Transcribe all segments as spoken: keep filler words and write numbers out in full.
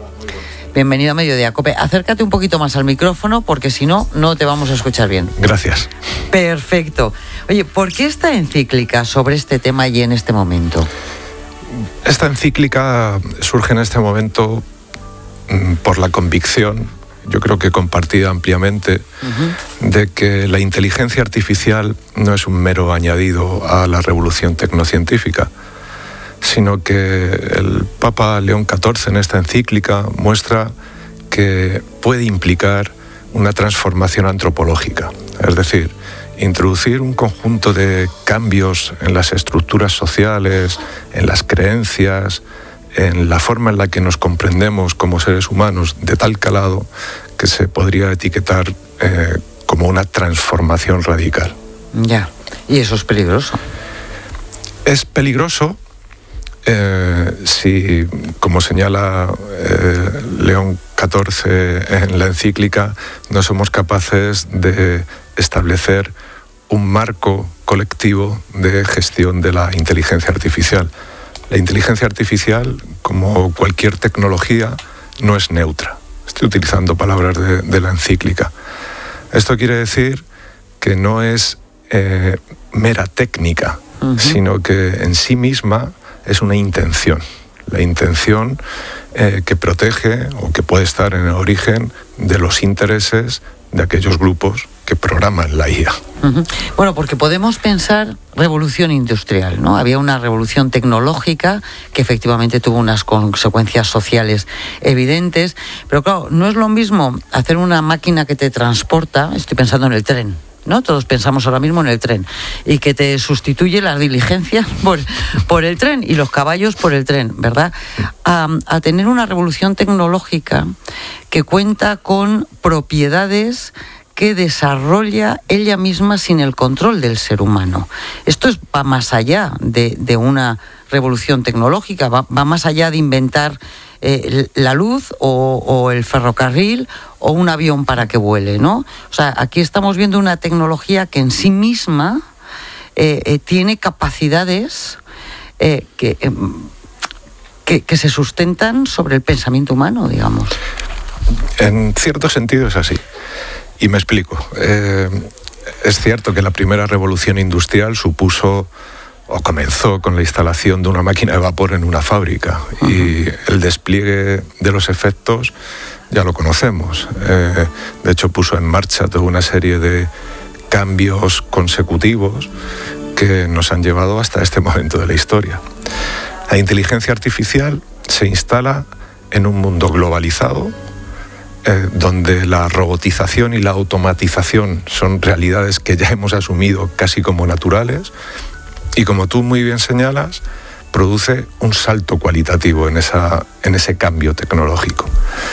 Bienvenido a Mediodía Cope. Acércate un poquito más al micrófono porque si no, no te vamos a escuchar bien. Gracias. Perfecto. Oye, ¿por qué esta encíclica sobre este tema y en este momento? Esta encíclica surge en este momento mmm, por la convicción, yo creo que compartida ampliamente, uh-huh. de que la inteligencia artificial no es un mero añadido a la revolución tecnocientífica, sino que el Papa León catorce en esta encíclica muestra que puede implicar una transformación antropológica, es decir, introducir un conjunto de cambios en las estructuras sociales, en las creencias, en la forma en la que nos comprendemos como seres humanos, de tal calado que se podría etiquetar eh, como una transformación radical. Ya, y eso es peligroso. Es peligroso Eh, si, como señala eh, León catorce en la encíclica, no somos capaces de establecer un marco colectivo de gestión de la inteligencia artificial. La inteligencia artificial, como cualquier tecnología, no es neutra. Estoy utilizando palabras de, de la encíclica. Esto quiere decir que no es eh, mera técnica, uh-huh. sino que en sí misma es una intención, la intención eh, que protege o que puede estar en el origen de los intereses de aquellos grupos que programan la I A. Uh-huh. Bueno, porque podemos pensar revolución industrial, ¿no? Había una revolución tecnológica que efectivamente tuvo unas consecuencias sociales evidentes, pero claro, no es lo mismo hacer una máquina que te transporta, estoy pensando en el tren, ¿no? Todos pensamos ahora mismo en el tren y que te sustituye las diligencias por, por el tren y los caballos por el tren, ¿verdad? A, a tener una revolución tecnológica que cuenta con propiedades que desarrolla ella misma sin el control del ser humano. Esto es, va más allá de, de una revolución tecnológica, va, va más allá de inventar eh, la luz o, o el ferrocarril o un avión para que vuele, ¿no? O sea, aquí estamos viendo una tecnología que en sí misma eh, eh, tiene capacidades eh, que, eh, que, que se sustentan sobre el pensamiento humano, digamos. En cierto sentido es así. Y me explico. Eh, es cierto que la primera revolución industrial supuso o comenzó con la instalación de una máquina de vapor en una fábrica. Uh-huh. Y el despliegue de los efectos ya lo conocemos. Eh, de hecho, puso en marcha toda una serie de cambios consecutivos que nos han llevado hasta este momento de la historia. La inteligencia artificial se instala en un mundo globalizado, Eh, donde la robotización y la automatización son realidades que ya hemos asumido casi como naturales, y como tú muy bien señalas, produce un salto cualitativo en, esa, en ese cambio tecnológico.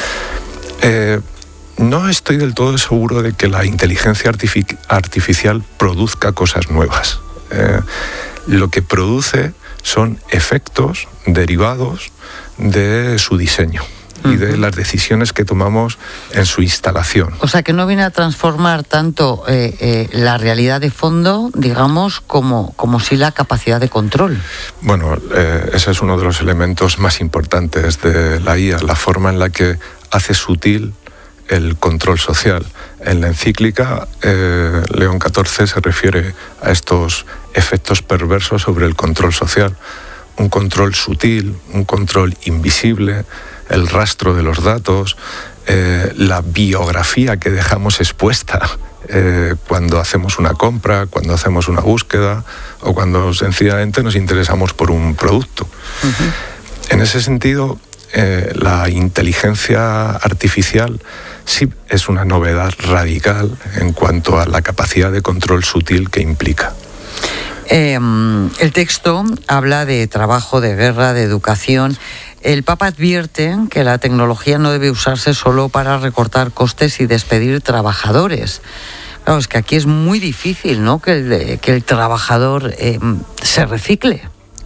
Eh, no estoy del todo seguro de que la inteligencia artific- artificial produzca cosas nuevas. Eh, lo que produce son efectos derivados de su diseño y de las decisiones que tomamos en su instalación. O sea, que no viene a transformar tanto eh, eh, la realidad de fondo, digamos, como, como si la capacidad de control. Bueno, eh, ese es uno de los elementos más importantes de la I A, la forma en la que hace sutil el control social. En la encíclica, eh, León catorce se refiere a estos efectos perversos sobre el control social. Un control sutil, un control invisible, el rastro de los datos, eh, la biografía que dejamos expuesta eh, cuando hacemos una compra, cuando hacemos una búsqueda o cuando sencillamente nos interesamos por un producto. Uh-huh. En ese sentido, eh, la inteligencia artificial sí es una novedad radical en cuanto a la capacidad de control sutil que implica. Eh, el texto habla de trabajo, de guerra, de educación. El Papa advierte que la tecnología no debe usarse solo para recortar costes y despedir trabajadores. Claro, es que aquí es muy difícil, ¿no?, que el, que el trabajador eh, se recicle.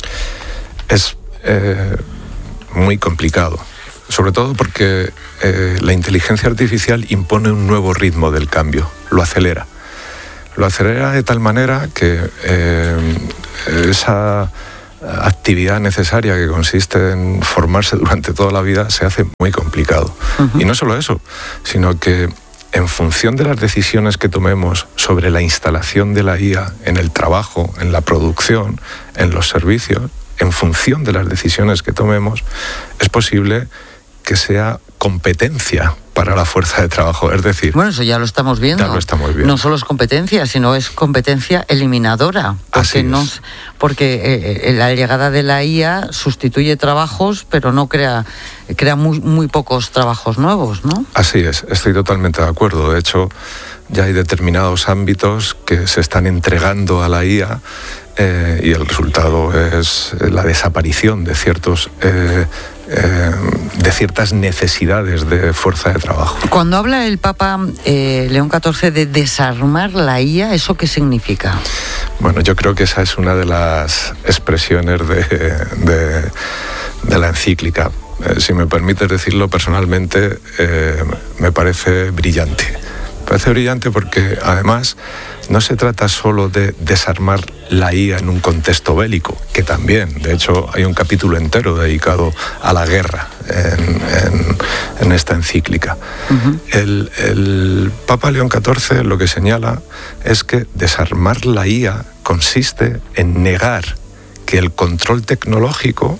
Es eh, muy complicado, sobre todo porque eh, la inteligencia artificial impone un nuevo ritmo del cambio, lo acelera. Lo acelera de tal manera que eh, esa actividad necesaria que consiste en formarse durante toda la vida se hace muy complicado. Uh-huh. Y no solo eso, sino que en función de las decisiones que tomemos sobre la instalación de la I A en el trabajo, en la producción, en los servicios, en función de las decisiones que tomemos, es posible que sea competencia para la fuerza de trabajo, es decir... Bueno, eso ya lo estamos viendo. Ya lo estamos viendo. No solo es competencia, sino es competencia eliminadora. Porque, no, porque eh, la llegada de la I A sustituye trabajos, pero no crea, crea muy, muy pocos trabajos nuevos, ¿no? Así es, estoy totalmente de acuerdo. De hecho, ya hay determinados ámbitos que se están entregando a la I A eh, y el resultado es la desaparición de ciertos... Eh, Eh, de ciertas necesidades de fuerza de trabajo. Cuando habla el Papa eh, León catorce de desarmar la I A, ¿eso qué significa? Bueno, yo creo que esa es una de las expresiones de, de, de la encíclica. Eh, si me permites decirlo personalmente, eh, me parece brillante. Me parece brillante porque además no se trata solo de desarmar la I A en un contexto bélico, que también, de hecho, hay un capítulo entero dedicado a la guerra en, en, en esta encíclica. Uh-huh. El, el Papa León catorce lo que señala es que desarmar la I A consiste en negar que el control tecnológico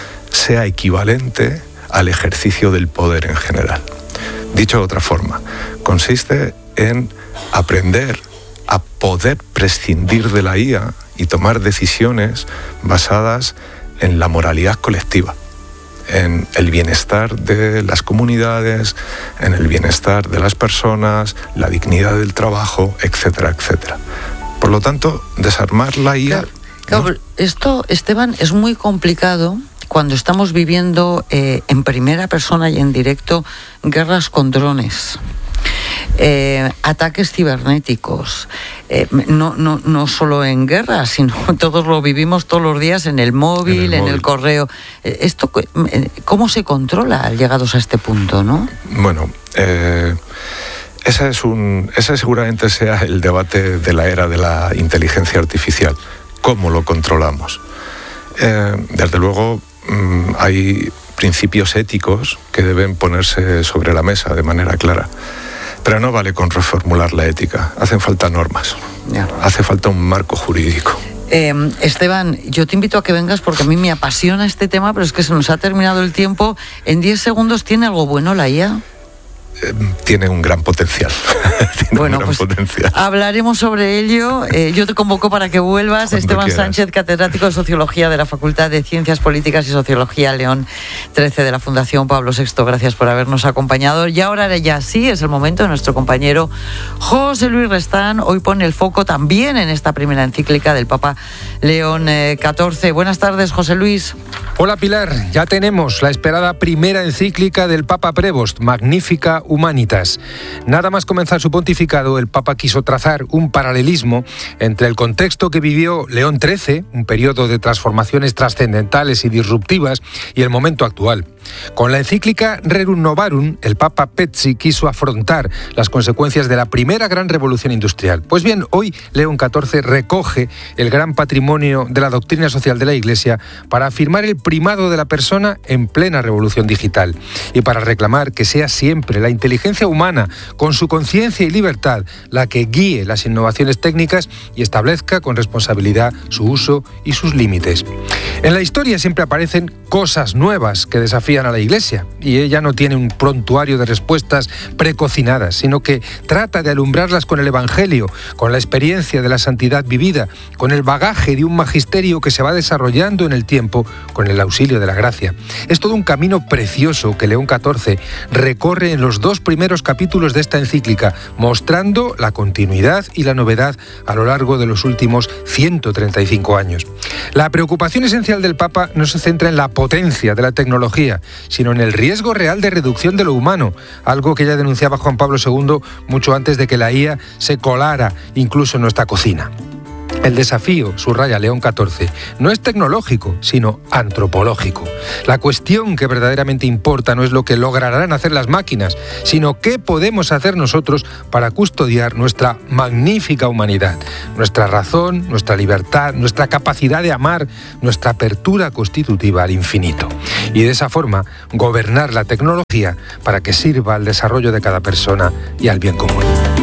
sea equivalente al ejercicio del poder en general. Dicho de otra forma, consiste en aprender a poder prescindir de la I A y tomar decisiones basadas en la moralidad colectiva, en el bienestar de las comunidades, en el bienestar de las personas, la dignidad del trabajo, etcétera, etcétera. Por lo tanto, desarmar la I A... Claro, claro, ¿no? Esto, Esteban, es muy complicado cuando estamos viviendo eh, en primera persona y en directo guerras con drones. Eh, ataques cibernéticos, eh, no, no, no solo en guerra, sino todos lo vivimos todos los días en el móvil, en el, en móvil. el correo. Eh, esto, ¿cómo se controla llegados a este punto, no? Bueno, eh, ese es un, ese seguramente sea el debate de la era de la inteligencia artificial. ¿Cómo lo controlamos? Eh, desde luego, mmm, hay principios éticos que deben ponerse sobre la mesa de manera clara. Pero no vale con reformular la ética, hacen falta normas, ya. Hace falta un marco jurídico. Eh, Esteban, yo te invito a que vengas porque a mí me apasiona este tema, pero es que se nos ha terminado el tiempo. En diez segundos, ¿tiene algo bueno la I A? Eh, tiene un gran potencial. tiene bueno, un gran pues potencial. Hablaremos sobre ello. Eh, yo te convoco para que vuelvas. Cuando Esteban quieras. Sánchez, catedrático de Sociología de la Facultad de Ciencias Políticas y Sociología León trece de la Fundación Pablo sexto. Gracias por habernos acompañado. Y ahora ya sí, es el momento de nuestro compañero José Luis Restán. Hoy pone el foco también en esta primera encíclica del Papa León catorce. Buenas tardes, José Luis. Hola, Pilar. Ya tenemos la esperada primera encíclica del Papa Prevost, Magnificat Humanitas. Nada más comenzar su pontificado, el Papa quiso trazar un paralelismo entre el contexto que vivió León trece, un periodo de transformaciones trascendentales y disruptivas, y el momento actual. Con la encíclica Rerum Novarum, el Papa Pezzi quiso afrontar las consecuencias de la primera gran revolución industrial. Pues bien, hoy León catorce recoge el gran patrimonio de la doctrina social de la Iglesia para afirmar el primado de la persona en plena revolución digital y para reclamar que sea siempre la inteligencia humana, con su conciencia y libertad, la que guíe las innovaciones técnicas y establezca con responsabilidad su uso y sus límites. En la historia siempre aparecen cosas nuevas que desafían a la Iglesia, y ella no tiene un prontuario de respuestas precocinadas, sino que trata de alumbrarlas con el Evangelio, con la experiencia de la santidad vivida, con el bagaje de un magisterio que se va desarrollando en el tiempo con el auxilio de la gracia. Es todo un camino precioso que León catorce recorre en los dos primeros capítulos de esta encíclica, mostrando la continuidad y la novedad a lo largo de los últimos ciento treinta y cinco años. La preocupación esencial del Papa no se centra en la potencia de la tecnología, sino en el riesgo real de reducción de lo humano, algo que ya denunciaba Juan Pablo segundo mucho antes de que la I A se colara incluso en nuestra cocina. El desafío, subraya León catorce, no es tecnológico, sino antropológico. La cuestión que verdaderamente importa no es lo que lograrán hacer las máquinas, sino qué podemos hacer nosotros para custodiar nuestra magnífica humanidad, nuestra razón, nuestra libertad, nuestra capacidad de amar, nuestra apertura constitutiva al infinito. Y de esa forma, gobernar la tecnología para que sirva al desarrollo de cada persona y al bien común.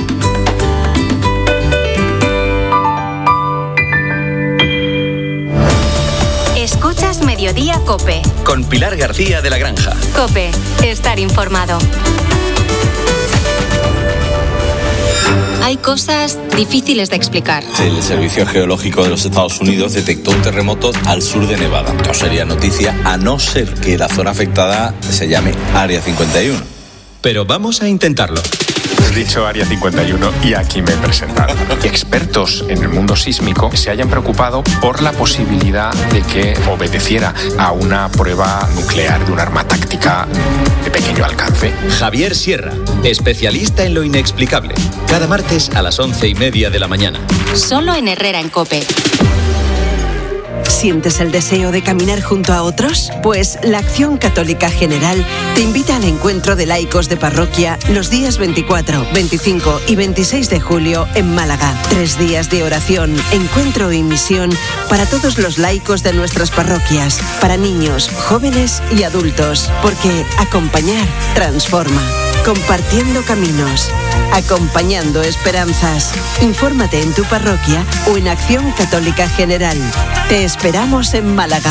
Escuchas Mediodía COPE. Con Pilar García de la Granja. COPE. Estar informado. Hay cosas difíciles de explicar. El Servicio Geológico de los Estados Unidos detectó un terremoto al sur de Nevada. No sería noticia a no ser que la zona afectada se llame Área cincuenta y uno. Pero vamos a intentarlo. Has dicho Área cincuenta y uno y aquí me he presentado. Expertos en el mundo sísmico se hayan preocupado por la posibilidad de que obedeciera a una prueba nuclear de un arma táctica de pequeño alcance. Javier Sierra, especialista en lo inexplicable. Cada martes a las once y media de la mañana. Solo en Herrera en COPE. ¿Sientes el deseo de caminar junto a otros? Pues la Acción Católica General te invita al encuentro de laicos de parroquia los días veinticuatro, veinticinco y veintiséis de julio en Málaga. Tres días de oración, encuentro y misión para todos los laicos de nuestras parroquias, para niños, jóvenes y adultos, porque acompañar transforma. Compartiendo caminos, acompañando esperanzas. Infórmate en tu parroquia o en Acción Católica General. Te esperamos en Málaga.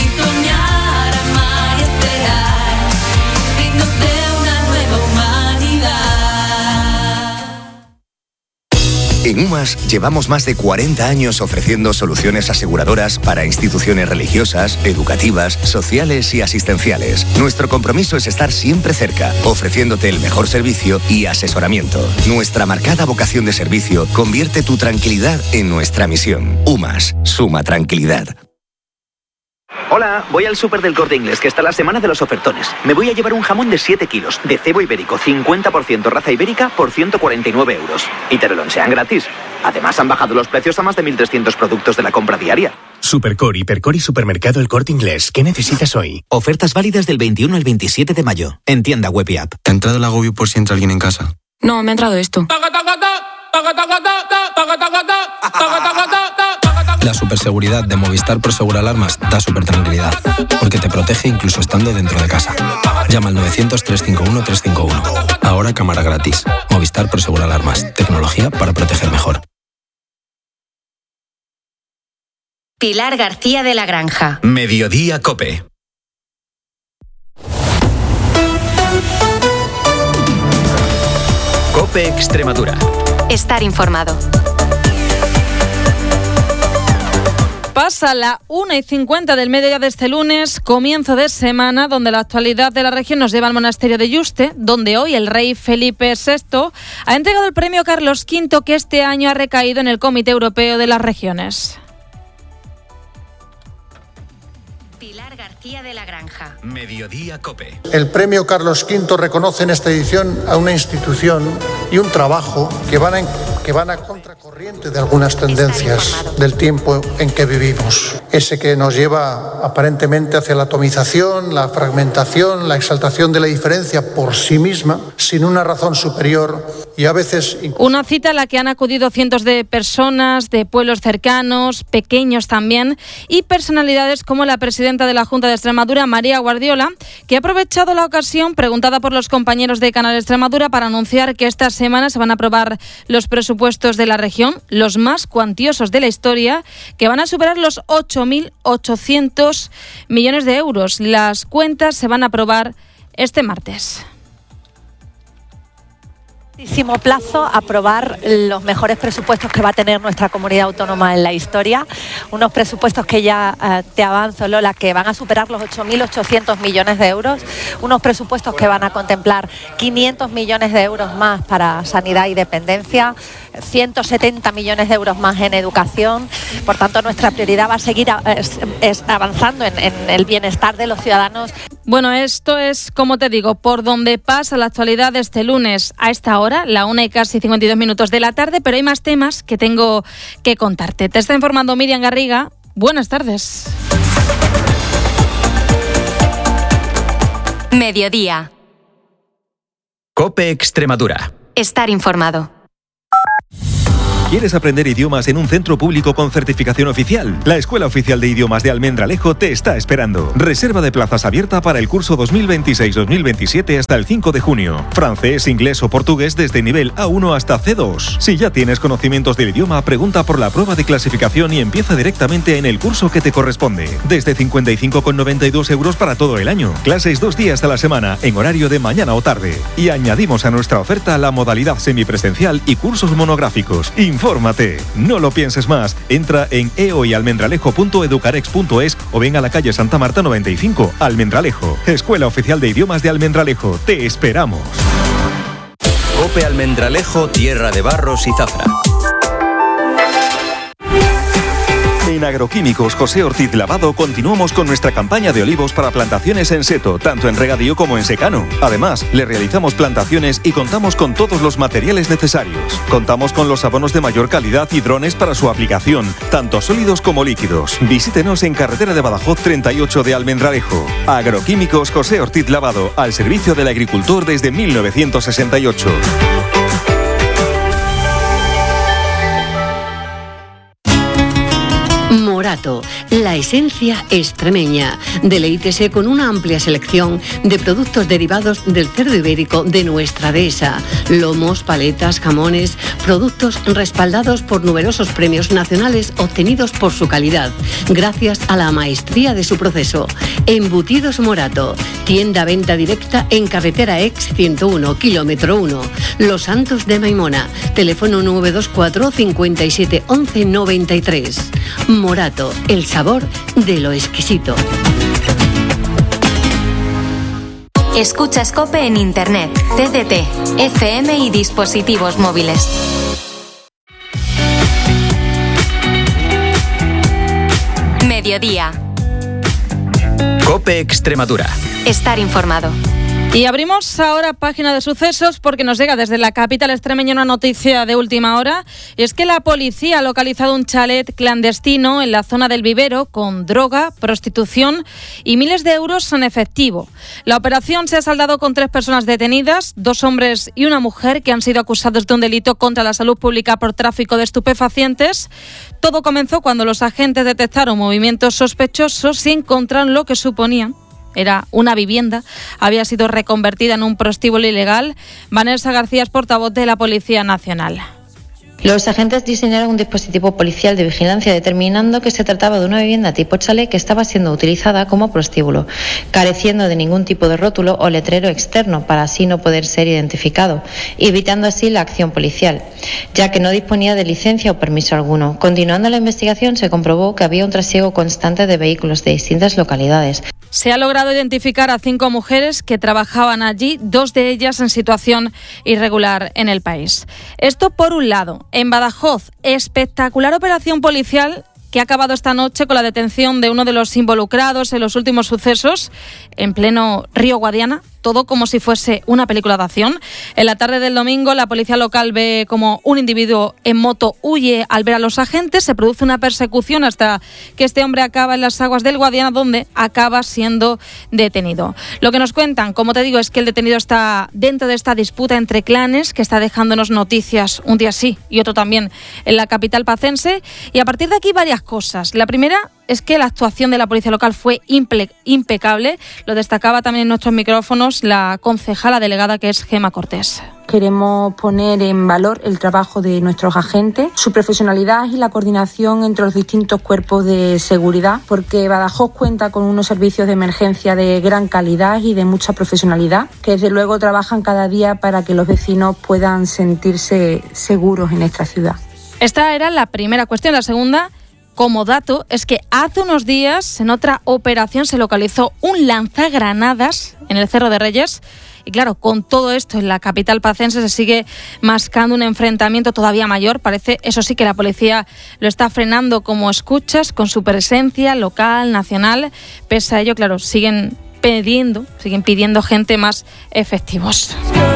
En UMAS llevamos más de cuarenta años ofreciendo soluciones aseguradoras para instituciones religiosas, educativas, sociales y asistenciales. Nuestro compromiso es estar siempre cerca, ofreciéndote el mejor servicio y asesoramiento. Nuestra marcada vocación de servicio convierte tu tranquilidad en nuestra misión. UMAS, suma tranquilidad. Hola, voy al súper del Corte Inglés, que está la semana de los ofertones. Me voy a llevar un jamón de siete kilos, de cebo ibérico, cincuenta por ciento raza ibérica, por ciento cuarenta y nueve euros. Y te lo lonchean gratis. Además, han bajado los precios a más de mil trescientos productos de la compra diaria. Supercore, Hipercore y Supermercado El Corte Inglés. ¿Qué necesitas hoy? Ofertas válidas del veintiuno al veintisiete de mayo. En tienda web y app. ¿Te ha entrado el agobio por si entra alguien en casa? No, me ha entrado esto. La superseguridad de Movistar Prosegur Alarmas da super tranquilidad, porque te protege incluso estando dentro de casa. Llama al novecientos, trescientos cincuenta y uno, trescientos cincuenta y uno. Ahora cámara gratis. Movistar Prosegur Alarmas. Tecnología para proteger mejor. Pilar García de la Granja. Mediodía COPE. COPE Extremadura. Estar informado. Pasa la una y cincuenta del mediodía de este lunes, comienzo de semana, donde la actualidad de la región nos lleva al monasterio de Yuste, donde hoy el rey Felipe sexto ha entregado el premio Carlos quinto, que este año ha recaído en el Comité Europeo de las Regiones. Pilar García de la Granja. Mediodía COPE. El premio Carlos quinto reconoce en esta edición a una institución y un trabajo que van a, que van a contracorriente de algunas tendencias del tiempo en que vivimos. Ese que nos lleva aparentemente hacia la atomización, la fragmentación, la exaltación de la diferencia por sí misma, sin una razón superior y a veces... Una cita a la que han acudido cientos de personas, de pueblos cercanos, pequeños también, y personalidades como la presidenta de la Junta de Extremadura, María Guardiola, que ha aprovechado la ocasión, preguntada por los compañeros de Canal Extremadura, para anunciar que esta semana se van a aprobar los presupuestos de la región, los más cuantiosos de la historia, que van a superar los ocho mil ochocientos millones de euros. Las cuentas se van a aprobar este martes. Plazo aprobar los mejores presupuestos que va a tener nuestra comunidad autónoma en la historia, unos presupuestos que ya eh, te avanzo, Lola, que van a superar los ocho mil ochocientos millones de euros, unos presupuestos que van a contemplar quinientos millones de euros más para sanidad y dependencia, ciento setenta millones de euros más en educación. Por tanto, nuestra prioridad va a seguir a, es, es avanzando en, en el bienestar de los ciudadanos. Bueno, esto es, como te digo, por donde pasa la actualidad de este lunes a esta hora, la una y casi cincuenta y dos minutos de la tarde, pero hay más temas que tengo que contarte. Te está informando Miriam Garriga. Buenas tardes. Mediodía. COPE Extremadura. Estar informado. ¿Quieres aprender idiomas en un centro público con certificación oficial? La Escuela Oficial de Idiomas de Almendralejo te está esperando. Reserva de plazas abierta para el curso dos mil veintiséis dos mil veintisiete hasta el cinco de junio. Francés, inglés o portugués desde nivel A uno hasta C dos. Si ya tienes conocimientos del idioma, pregunta por la prueba de clasificación y empieza directamente en el curso que te corresponde. Desde cincuenta y cinco con noventa y dos euros para todo el año. Clases dos días a la semana en horario de mañana o tarde. Y añadimos a nuestra oferta la modalidad semipresencial y cursos monográficos. Infórmate, no lo pienses más. Entra en eoyalmendralejo punto educarex punto es o ven a la calle Santa Marta noventa y cinco, Almendralejo. Escuela Oficial de Idiomas de Almendralejo. Te esperamos. COPE Almendralejo, tierra de barros y zafra. En Agroquímicos José Ortiz Lavado continuamos con nuestra campaña de olivos para plantaciones en seto, tanto en regadío como en secano. Además, le realizamos plantaciones y contamos con todos los materiales necesarios. Contamos con los abonos de mayor calidad y drones para su aplicación, tanto sólidos como líquidos. Visítenos en carretera de Badajoz treinta y ocho de Almendralejo. Agroquímicos José Ortiz Lavado, al servicio del agricultor desde mil novecientos sesenta y ocho. Morato, la esencia extremeña. Deleítese con una amplia selección de productos derivados del cerdo ibérico de nuestra dehesa. Lomos, paletas, jamones, productos respaldados por numerosos premios nacionales obtenidos por su calidad, gracias a la maestría de su proceso. Embutidos Morato, tienda venta directa en carretera Ex ciento uno, kilómetro uno. Los Santos de Maimona, teléfono nueve dos cuatro, cincuenta y siete, once, noventa y tres. Morato, el sabor de lo exquisito. Escucha COPE en Internet, T D T, F M y dispositivos móviles. Mediodía. COPE Extremadura. Estar informado. Y abrimos ahora página de sucesos porque nos llega desde la capital extremeña una noticia de última hora. Y es que la policía ha localizado un chalet clandestino en la zona del Vivero con droga, prostitución y miles de euros en efectivo. La operación se ha saldado con tres personas detenidas, dos hombres y una mujer que han sido acusados de un delito contra la salud pública por tráfico de estupefacientes. Todo comenzó cuando los agentes detectaron movimientos sospechosos y encontraron lo que suponían. Era una vivienda, había sido reconvertida en un prostíbulo ilegal. Vanessa García es portavoz de la Policía Nacional. Los agentes diseñaron un dispositivo policial de vigilancia determinando que se trataba de una vivienda tipo chalet que estaba siendo utilizada como prostíbulo, careciendo de ningún tipo de rótulo o letrero externo para así no poder ser identificado, evitando así la acción policial, ya que no disponía de licencia o permiso alguno. Continuando la investigación se comprobó que había un trasiego constante de vehículos de distintas localidades. Se ha logrado identificar a cinco mujeres que trabajaban allí, dos de ellas en situación irregular en el país. Esto por un lado. En Badajoz, espectacular operación policial que ha acabado esta noche con la detención de uno de los involucrados en los últimos sucesos en pleno Río Guadiana. Todo como si fuese una película de acción. En la tarde del domingo, la policía local ve como un individuo en moto huye al ver a los agentes. Se produce una persecución hasta que este hombre acaba en las aguas del Guadiana, donde acaba siendo detenido. Lo que nos cuentan, como te digo, es que el detenido está dentro de esta disputa entre clanes que está dejándonos noticias un día sí y otro también en la capital pacense. Y a partir de aquí varias cosas. La primera es que la actuación de la policía local fue imple- impecable. Lo destacaba también en nuestros micrófonos la concejala delegada, que es Gema Cortés. Queremos poner en valor el trabajo de nuestros agentes, su profesionalidad y la coordinación entre los distintos cuerpos de seguridad, porque Badajoz cuenta con unos servicios de emergencia de gran calidad y de mucha profesionalidad, que desde luego trabajan cada día para que los vecinos puedan sentirse seguros en esta ciudad. Esta era la primera cuestión. La segunda, como dato, es que hace unos días en otra operación se localizó un lanzagranadas en el Cerro de Reyes Y claro, con todo esto en la capital pacense se sigue mascando un enfrentamiento todavía mayor. Parece, eso sí, que la policía lo está frenando, como escuchas, con su presencia local, nacional. Pese a ello, claro, siguen pidiendo, siguen pidiendo gente, más efectivos.